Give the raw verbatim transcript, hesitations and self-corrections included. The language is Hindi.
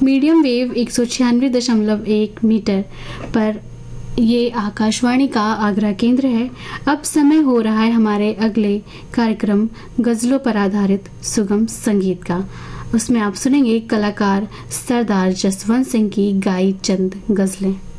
मीडियम वेव एक सौ छियानवे दशमलव एक मीटर पर ये आकाशवाणी का आगरा केंद्र है। अब समय हो रहा है हमारे अगले कार्यक्रम गजलों पर आधारित सुगम संगीत का। उसमें आप सुनेंगे कलाकार सरदार जसवंत सिंह की गाई चंद गजलें।